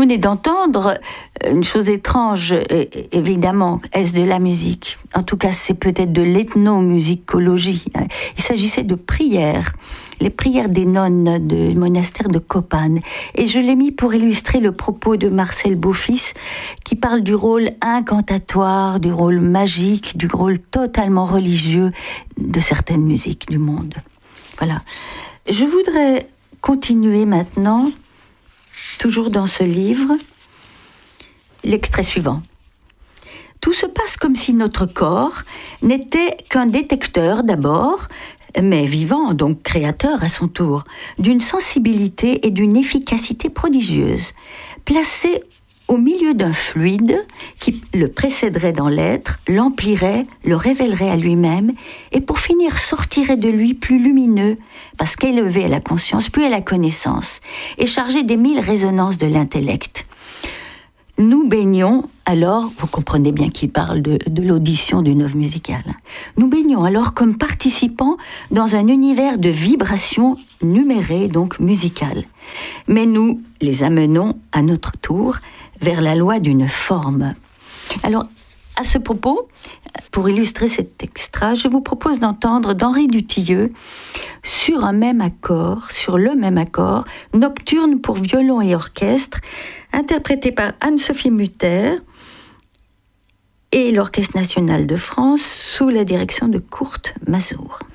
venez d'entendre une chose étrange, évidemment. Est-ce de la musique ? En tout cas, c'est peut-être de l'ethnomusicologie. Il s'agissait de prières, les prières des nonnes du monastère de Copan. Et je l'ai mis pour illustrer le propos de Marcel Beaufils, qui parle du rôle incantatoire, du rôle magique, du rôle totalement religieux de certaines musiques du monde. Voilà. Je voudrais continuer maintenant, toujours dans ce livre, l'extrait suivant. Tout se passe comme si notre corps n'était qu'un détecteur d'abord, mais vivant, donc créateur à son tour, d'une sensibilité et d'une efficacité prodigieuses, placé au milieu d'un fluide qui le précéderait dans l'être, l'emplirait, le révélerait à lui-même, et pour finir sortirait de lui plus lumineux, parce qu'élevé à la conscience, puis à la connaissance, et chargé des 1000 résonances de l'intellect. Nous baignons alors, vous comprenez bien qu'il parle de l'audition d'une œuvre musicale, nous baignons alors comme participants dans un univers de vibrations numérées, donc musicales. Mais nous les amenons à notre tour vers la loi d'une forme. Alors, à ce propos, pour illustrer cet extrait, je vous propose d'entendre d'Henri Dutilleux sur le même accord, Nocturne pour violon et orchestre, interprété par Anne-Sophie Mutter et l'Orchestre national de France sous la direction de Kurt Masur.